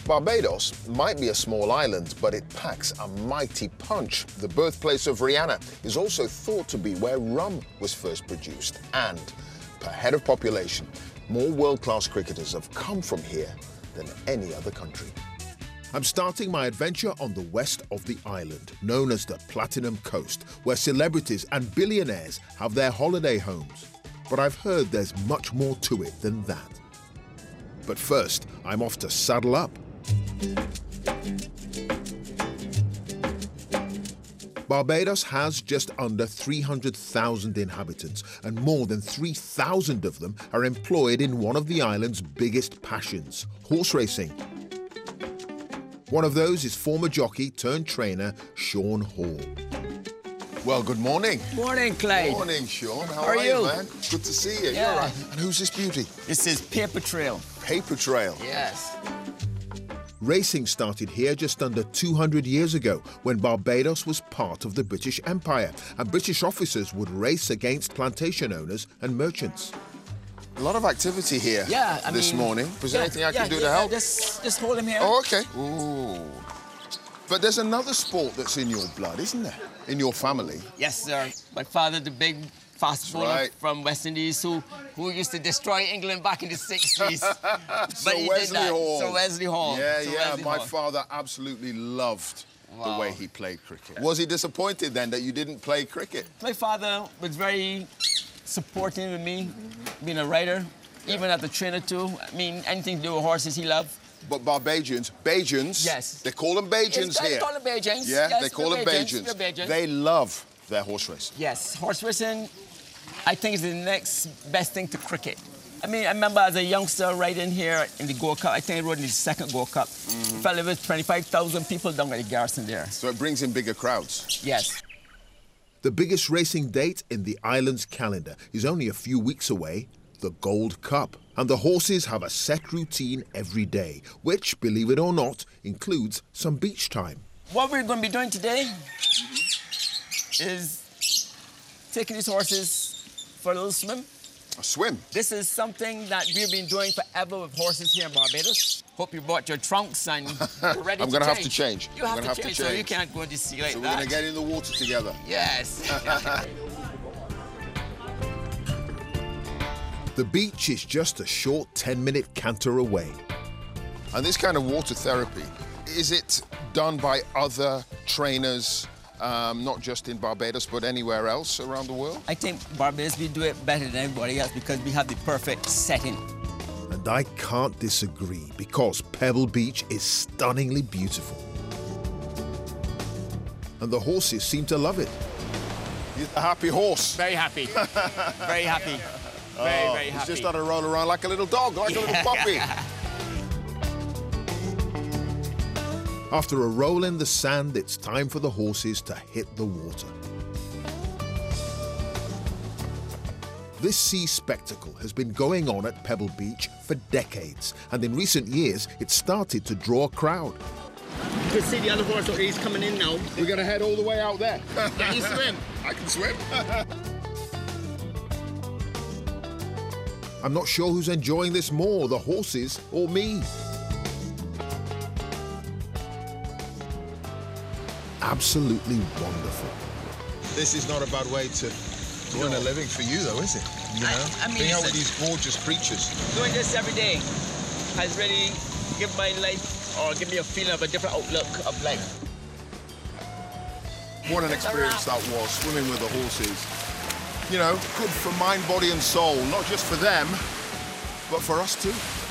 Barbados might be a small island, but it packs a mighty punch. The birthplace of Rihanna is also thought to be where rum was first produced. And, per head of population, more world-class cricketers have come from here than any other country. I'm starting my adventure on the west of the island, known as the Platinum Coast, where celebrities and billionaires have their holiday homes. But I've heard there's much more to it than that. But first, I'm off to saddle up. Barbados has just under 300,000 inhabitants, and more than 3,000 of them are employed in one of the island's biggest passions, horse racing. One of those is former jockey turned trainer Sean Hall. Well, good morning. Morning, Clyde. Morning, Sean. How are you, man? Good to see you. Yeah. You're right. And who's this beauty? This is Paper Trail. Paper Trail. Yes. Racing started here just under 200 years ago when Barbados was part of the British Empire, and British officers would race against plantation owners and merchants. A lot of activity here this morning. Was there anything I can do to help? Just hold him here. Oh, OK. Ooh. But there's another sport that's in your blood, isn't there? In your family. Yes, sir. My father, the big fast bowler from West Indies who used to destroy England back in the 60s. Sir Wesley Hall. Sir Wesley Hall. Yeah. My father absolutely loved the way he played cricket. Was he disappointed then that you didn't play cricket? My father was very supportive of me, being a rider, even as a trainer too. I mean, anything to do with horses he loved. But Bajans, yes. They call them Bajans here. They call them Bajans. Yeah, yes, they call them Bajans. They love their horse racing. Yes, horse racing, I think, is the next best thing to cricket. I mean, I remember as a youngster riding here in the Gold Cup. I think I rode in the second Gold Cup. Felt there was 25,000 people down at the Garrison there. So it brings in bigger crowds. Yes. The biggest racing date in the island's calendar is only a few weeks away, the Gold Cup. And the horses have a set routine every day, which, believe it or not, includes some beach time. What we're going to be doing today is taking these horses for a little swim. A swim? This is something that we've been doing forever with horses here in Barbados. Hope you brought your trunks and you're ready I'm going to have to change. You have to change, so you can't go in the sea like that. So we're going to get in the water together. Yes. The beach is just a short 10-minute canter away. And this kind of water therapy, is it done by other trainers, not just in Barbados, but anywhere else around the world? I think Barbados, we do it better than everybody else because we have the perfect setting. And I can't disagree, because Pebble Beach is stunningly beautiful. And the horses seem to love it. He's a happy horse. Very happy. Very happy. Very happy. He's just on a roll around like a little dog, like a little puppy. After a roll in the sand, it's time for the horses to hit the water. This sea spectacle has been going on at Pebble Beach for decades, and in recent years, it started to draw a crowd. You can see the other horse, he's coming in now. We're going to head all the way out there. Can you swim? I can swim. I'm not sure who's enjoying this more, the horses or me. Absolutely wonderful. This is not a bad way to earn a living for you, though, is it? You know, I mean, being out with these gorgeous creatures. Doing this every day has really given my life, or give me a feeling of a different outlook of life. What an experience that was, swimming with the horses. You know, good for mind, body and soul, not just for them, but for us too.